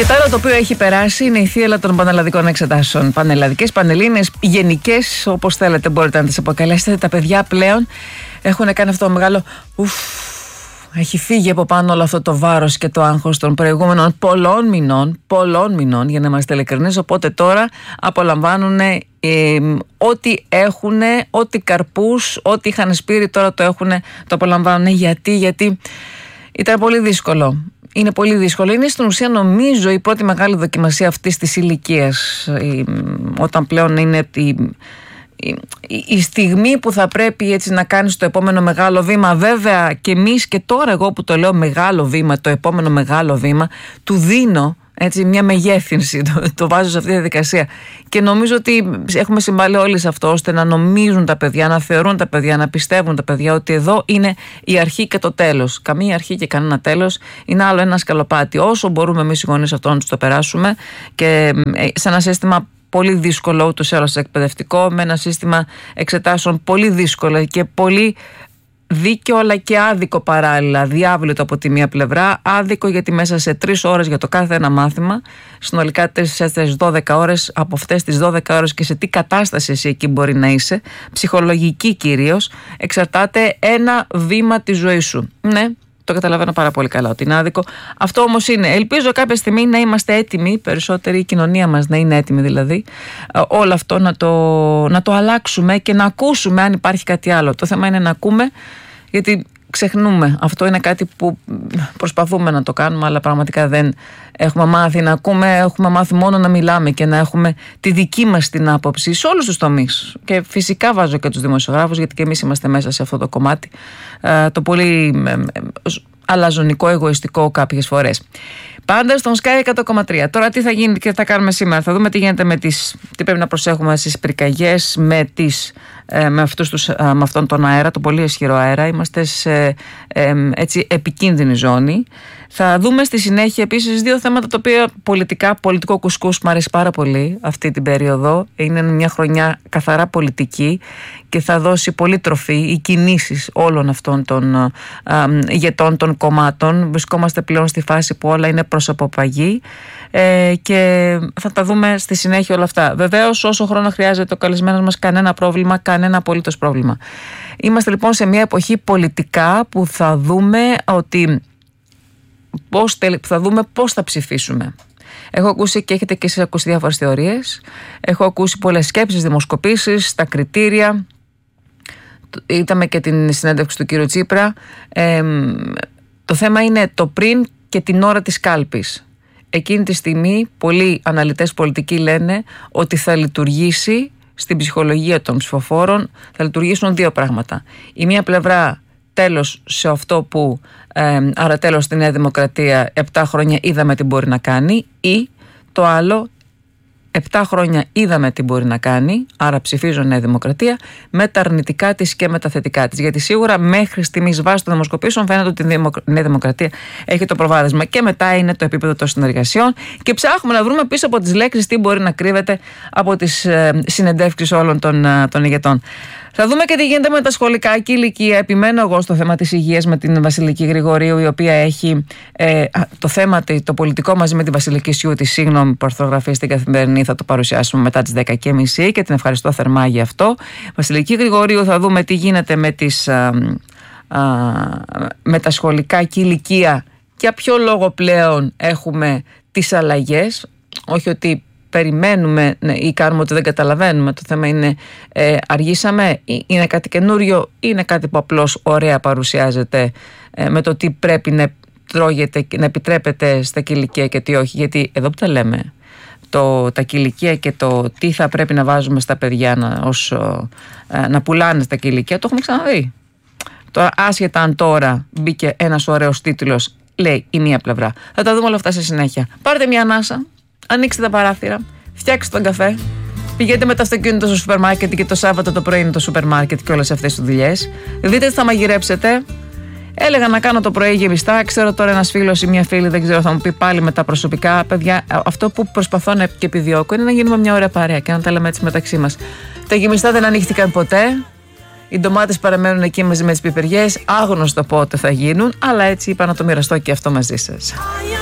Και το άλλο το οποίο έχει περάσει είναι η θύελλα των πανελλαδικών εξετάσεων. Πανελλαδικές, πανελλήνιες, γενικές, όπως θέλετε μπορείτε να τις αποκαλέσετε. Τα παιδιά πλέον έχουν κάνει αυτό το μεγάλο έχει φύγει από πάνω όλο αυτό το βάρος και το άγχος των προηγούμενων πολλών μηνών, για να είμαστε ειλικρινείς. Οπότε τώρα απολαμβάνουν ό,τι έχουν, ό,τι καρπούς, ό,τι είχαν σπείρει, τώρα το απολαμβάνουν. Γιατί ήταν πολύ δύσκολο. Είναι πολύ δύσκολο. Είναι στην ουσία, νομίζω, η πρώτη μεγάλη δοκιμασία αυτής της ηλικίας. Όταν πλέον είναι η στιγμή που θα πρέπει έτσι να κάνεις το επόμενο μεγάλο βήμα. Βέβαια και εμείς, και τώρα εγώ που το λέω μεγάλο βήμα, το επόμενο μεγάλο βήμα, του δίνω έτσι μια μεγέθυνση, το βάζω σε αυτή τη διαδικασία. Και νομίζω ότι έχουμε συμβάλει όλοι σε αυτό, ώστε να νομίζουν τα παιδιά, να θεωρούν τα παιδιά, να πιστεύουν τα παιδιά ότι εδώ είναι η αρχή και το τέλος. Καμία αρχή και κανένα τέλος. Είναι άλλο ένα σκαλοπάτι. Όσο μπορούμε εμείς οι γονείς αυτό να τους το περάσουμε, και σε ένα σύστημα πολύ δύσκολο ούτως ή άλλως εκπαιδευτικό, με ένα σύστημα εξετάσεων πολύ δύσκολο και πολύ δίκαιο αλλά και άδικο παράλληλα. Διάβλητο από τη μία πλευρά, άδικο γιατί μέσα σε 3 ώρες για το κάθε ένα μάθημα, συνολικά 4-12 ώρες, από αυτές τις 12 ώρες και σε τι κατάσταση εσύ εκεί μπορεί να είσαι, ψυχολογική κυρίως, εξαρτάται ένα βήμα της ζωής σου. Ναι, το καταλαβαίνω πάρα πολύ καλά ότι είναι άδικο. Αυτό όμως είναι. Ελπίζω κάποια στιγμή να είμαστε έτοιμοι, περισσότερη η κοινωνία μας να είναι έτοιμη δηλαδή, όλο αυτό να το αλλάξουμε και να ακούσουμε αν υπάρχει κάτι άλλο. Το θέμα είναι να ακούμε, γιατί ξεχνούμε. Αυτό είναι κάτι που προσπαθούμε να το κάνουμε, αλλά πραγματικά δεν έχουμε μάθει να ακούμε. Έχουμε μάθει μόνο να μιλάμε και να έχουμε τη δική μας την άποψη σε όλους τους τομείς. Και φυσικά βάζω και τους δημοσιογράφους, γιατί και εμείς είμαστε μέσα σε αυτό το κομμάτι, το πολύ αλαζονικό, εγωιστικό κάποιες φορές. Πάντα στον Sky 100,3. Τώρα τι θα γίνει και θα κάνουμε σήμερα? Θα δούμε τι γίνεται τι πρέπει να προσέχουμε στις πυρκαγιές, με αυτόν τον αέρα, τον πολύ ισχυρό αέρα. Είμαστε σε επικίνδυνη ζώνη. Θα δούμε στη συνέχεια επίσης 2 θέματα τα οποία πολιτικό κουσκούς μου αρέσει πάρα πολύ αυτή την περίοδο. Είναι μια χρονιά καθαρά πολιτική και θα δώσει πολύ τροφή οι κινήσεις όλων αυτών των ηγετών των κομμάτων. Βρισκόμαστε πλέον στη φάση που όλα είναι προς αποπαγή, και θα τα δούμε στη συνέχεια όλα αυτά. Βεβαίως, όσο χρόνο χρειάζεται ο καλεσμένος μας, κανένα πρόβλημα, κανένα απολύτως πρόβλημα. Είμαστε λοιπόν σε μια εποχή πολιτικά που θα δούμε πώς θα ψηφίσουμε. Έχω ακούσει, και έχετε και εσείς ακούσει, διάφορες θεωρίες. Έχω ακούσει πολλές σκέψεις, δημοσκοπήσεις, τα κριτήρια. Είδαμε και την συνέντευξη του κύριου Τσίπρα. Το θέμα είναι το πριν και την ώρα της κάλπης. Εκείνη τη στιγμή πολλοί αναλυτές πολιτικοί λένε ότι θα λειτουργήσει στην ψυχολογία των ψηφοφόρων, θα λειτουργήσουν 2 πράγματα. Η μία πλευρά, τέλος σε αυτό που, άρα τέλος στη Νέα Δημοκρατία, 7 χρόνια είδαμε τι μπορεί να κάνει, ή το άλλο, 7 χρόνια είδαμε τι μπορεί να κάνει, άρα ψηφίζω Νέα Δημοκρατία, με τα αρνητικά της και με τα θετικά της. Γιατί σίγουρα μέχρι στιγμής, βάσει των δημοσκοπήσεων, φαίνεται ότι η Νέα Δημοκρατία έχει το προβάδισμα. Και μετά είναι το επίπεδο των συνεργασιών, και ψάχνουμε να βρούμε πίσω από τις λέξεις τι μπορεί να κρύβεται από τις συνεντεύξεις όλων των ηγετών. Θα δούμε και τι γίνεται με τα σχολικά και ηλικία. Επιμένω εγώ στο θέμα της υγείας με την Βασιλική Γρηγορίου, η οποία έχει το θέμα το πολιτικό μαζί με την Βασιλική Σιούτη. Συγγνώμη που орθογραφεί στην Καθημερινή, θα το παρουσιάσουμε μετά τις 10:30 και την ευχαριστώ θερμά για αυτό. Βασιλική Γρηγορίου, θα δούμε τι γίνεται με τα σχολικά και ηλικία, για ποιο λόγο πλέον έχουμε τις αλλαγές. Όχι ότι περιμένουμε ή κάνουμε ότι δεν καταλαβαίνουμε. Το θέμα είναι, αργήσαμε, είναι κάτι καινούριο, είναι κάτι που απλώς ωραία παρουσιάζεται με το τι πρέπει να τρώγεται και να επιτρέπεται στα κηλικία και τι όχι. Γιατί εδώ που τα λέμε, τα κηλικία και το τι θα πρέπει να βάζουμε στα παιδιά να πουλάνε στα κηλικία, το έχουμε ξαναδεί. Τώρα, άσχετα αν τώρα μπήκε ένας ωραίος τίτλος, λέει η μία πλευρά. Θα τα δούμε όλα αυτά στη συνέχεια. Πάρτε μια ανάσα, ανοίξτε τα παράθυρα, φτιάξτε τον καφέ, πηγαίνετε με το αυτοκίνητο στο σούπερ μάρκετ, και το Σάββατο το πρωί είναι το σούπερ μάρκετ και όλες αυτές τις δουλειές. Δείτε τι θα μαγειρέψετε. Έλεγα να κάνω το πρωί γεμιστά. Ξέρω τώρα ένας φίλος ή μια φίλη, δεν ξέρω, θα μου πει πάλι με τα προσωπικά. Παιδιά, αυτό που προσπαθώ και επιδιώκω είναι να γίνουμε μια ωραία παρέα και να τα λέμε έτσι μεταξύ μας. Τα γεμιστά δεν ανοίχτηκαν ποτέ. Οι ντομάτες παραμένουν εκεί μαζί με τις πιπεριές. Άγνωστο πότε θα γίνουν, αλλά έτσι είπα να το μοιραστώ και αυτό μαζί σας.